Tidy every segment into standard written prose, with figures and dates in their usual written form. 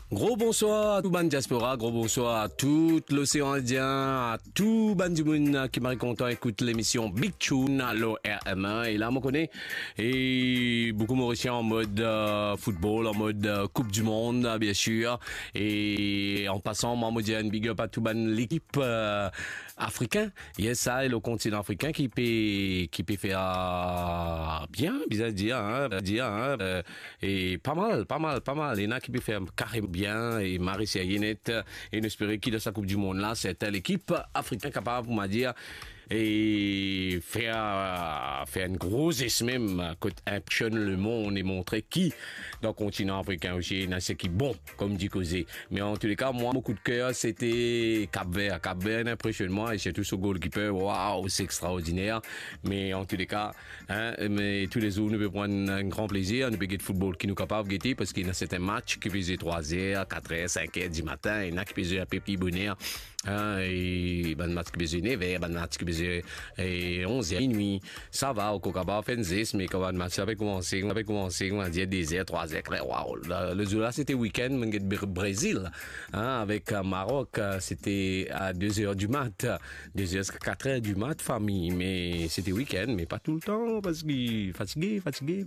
Gros bonsoir à tout ban diaspora, gros bonsoir à tout l'océan Indien, à tout ban du monde qui m'a content écoute l'émission Big Tune à l'ORM1 et là on connaît et beaucoup Mauriciens en mode football, en mode Coupe du Monde bien sûr et en passant moi me dire un big up à tout ban l'équipe africain, yes ça et le continent africain qui peut faire bien, bizarre dire et pas mal, il y en a qui peut faire carrément bien et Maurice Yenet et espérer qu'il de sa Coupe du Monde là, c'est l'équipe africaine capable pour me dire et faire une grosse même que impressionne le monde et montrer qui dans le continent africain aussi c'est qui bon comme dit Causé. Mais en tous les cas moi mon coup de cœur c'était Cap-Vert un impressionnement et surtout ce goalkeeper waouh c'est extraordinaire mais en tous les cas mais tous les jours nous peut prendre un grand plaisir nous peut gagner football qui nous capable de gagner parce qu'il y a certains matchs qui faisait 3h 4h 5h du matin et il y en a qui faisait un peu plus bonheur et ben match qui faisait 9h ben match qui faisait 11h minuit ça va au Kokaba Fenzis mais quand le match avait commencé on va dire 10h 3h waouh le jour là c'était week-end Brésil avec Maroc c'était à 2h du mat 2h 4h du mat famille mais c'était week-end mais pas tout le temps parce que fatigué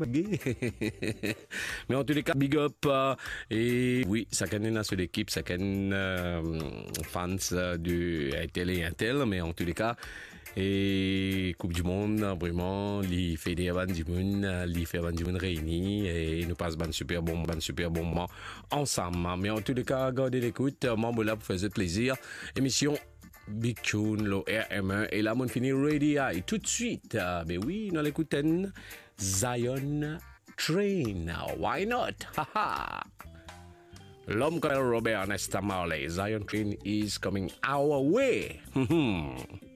mais en tous les cas big up et oui ça connaît la seule équipe ça connaît fans de Intel mais en tous les cas et Coupe du Monde vraiment les fédéraux du monde les fédéraux du monde réunis et nous passe un super bon moment ensemble mais en tous les cas gardez l'écoute membre là pour faire plaisir émission Big Tune, le RM1 et là on finit ready et tout de suite mais oui nous l'écoutons Zion Train why not haha l'homme comme Robert Nesta Marley Zion Train is coming our way